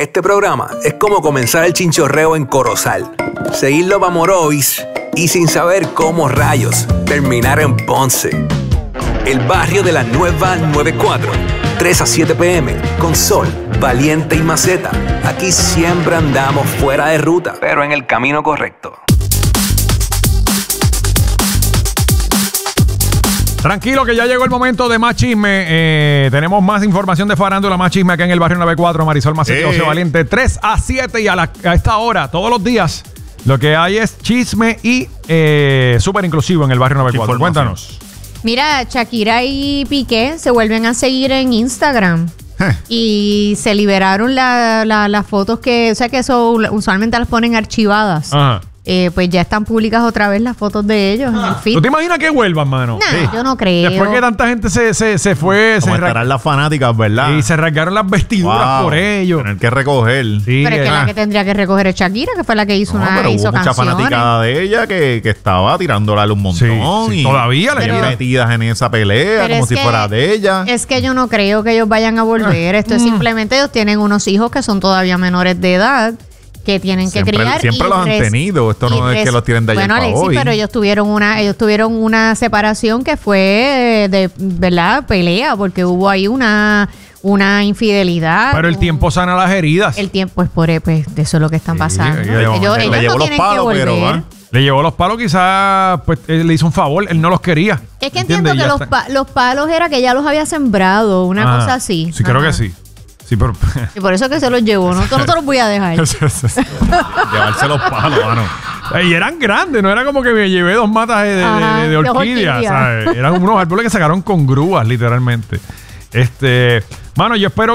Este programa es como comenzar el chinchorreo en Corozal, seguirlo para Morovis y sin saber cómo rayos terminar en Ponce. El barrio de la nueva 94, 3 a 7 p.m, con Sol, Valiente y Maceta. Aquí siempre andamos fuera de ruta, pero en el camino correcto. Tranquilo que ya llegó el momento de más chisme. Tenemos más información de farándula, más chisme acá en el barrio 94. Marisol Maceta, José Valiente, 3 a 7 y a esta hora, todos los días, lo que hay es chisme y súper inclusivo en el barrio 94. Cuéntanos. Mira, Shakira y Piqué se vuelven a seguir en Instagram. Y se liberaron las fotos que, o sea que eso usualmente las ponen archivadas. Ajá. Pues ya están públicas otra vez las fotos de ellos en el feed. ¿Tú te imaginas que vuelvan, mano? Nah, yo no creo. Después que tanta gente se fue, como estarán las fanáticas, ¿verdad? Y se rasgaron las vestiduras por ellos. Tener que recoger. Sí, pero es que la que tendría que recoger es Shakira, que fue la que hizo pero hizo hubo mucha canciones. fanaticada de ella que estaba tirándola un montón. Sí, y todavía le y metidas en esa pelea pero como es si que, fuera de ella. Es que yo no creo que ellos vayan a volver. Esto es simplemente ellos tienen unos hijos que son todavía menores de edad, que tienen que criar. Siempre los han tenido. Esto no es que los tienen de ayer para Alexis, hoy. pero ellos tuvieron una separación que fue de verdad pelea, porque hubo ahí una infidelidad. Pero el tiempo sana las heridas. El tiempo es por pues de eso es lo que están pasando. Ellos le no llevó los tienen palos, que volver. pero le llevó los palos, quizás pues, le hizo un favor, él no los quería. Es que entiendo que los palos era que ya los había sembrado, una cosa así. Sí, creo que sí. Sí, pero y por eso que se los llevó, no te los voy a dejar. llevarse los palos, mano. Y eran grandes, no era como que me llevé 2 matas de orquídeas, ¿sabes? Eran unos árboles que sacaron con grúas, literalmente. Mano, yo espero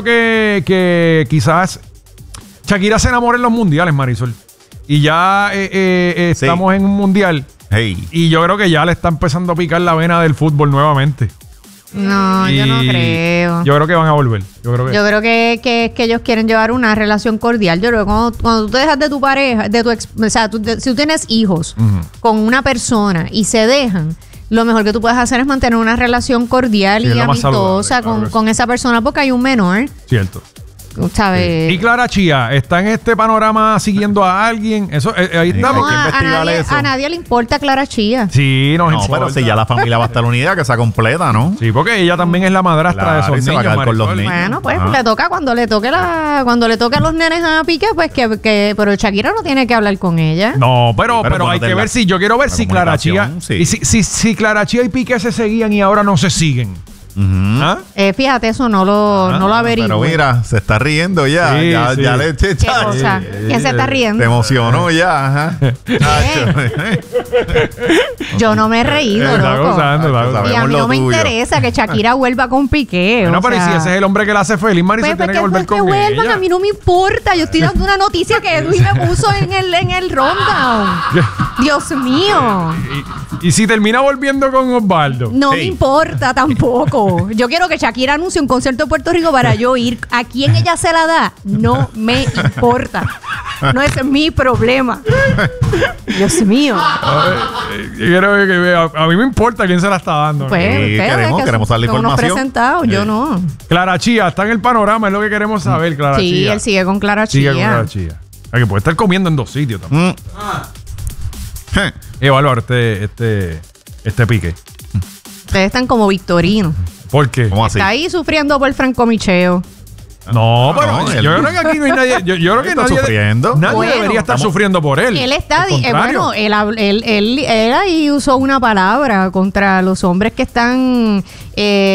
que quizás Shakira se enamore en los mundiales, Marisol. Y ya estamos en un mundial. Hey. Y yo creo que ya le está empezando a picar la vena del fútbol nuevamente. No, yo no creo. Yo creo que van a volver. Yo creo que ellos quieren llevar una relación cordial. Yo creo que cuando tú te dejas de tu pareja, de tu ex, o sea, si tú tienes hijos con una persona y se dejan, lo mejor que tú puedes hacer es mantener una relación cordial y amistosa con esa persona, porque hay un menor. Cierto. ¿Sabes? Y Clara Chía está en este panorama siguiendo a alguien. Eso ahí estamos. A nadie le importa Clara Chía. Sí, no, pero si ya la familia va a estar unida, que sea completa, ¿no? Sí, porque ella también es la madrastra de esos niños. Va a con los niños. Bueno, pues le toca cuando le toque a los nenes a Piqué, pues pero Shakira no tiene que hablar con ella. No, pero hay que ver si yo quiero ver si Clara Chía y si Clara Chía y Piqué se seguían y ahora no se siguen. ¿Ah? Fíjate, eso no lo averiguo. Pero mira, se está riendo ya. Sí, ya le eché. ¿Qué cosa? ¿Quién se está riendo? Te emocionó ya. Ajá. Yo no me he reído, loco. Y a mí no me interesa que Shakira vuelva con Piqué. No, pero si ese es el hombre que la hace feliz, Marisol, tiene que volver con ella. A mí no me importa. Yo estoy dando una noticia que Edwin me puso en el rundown. Dios mío. ¿Y si termina volviendo con Osvaldo? No me importa tampoco. Yo quiero que Shakira anuncie un concierto en Puerto Rico para yo ir. ¿A quién ella se la da? No me importa. No es mi problema. Dios mío. A mí me importa quién se la está dando. Pues, queremos darle información. Unos presentados, yo no. Clara Chía está en el panorama, es lo que queremos saber, Clara Chía. Sí, él sigue con Clara Chía. Sigue con Clara Chía. Que puede estar comiendo en 2 sitios también. Evaluar este Piqué. Ustedes están como Victorino. ¿Por qué? ¿Cómo así? Está ahí sufriendo por francomicheo. No, pero yo creo que aquí no hay nadie. Yo creo que está sufriendo. Nadie debería estar sufriendo por él. Él está, él ahí usó una palabra contra los hombres que están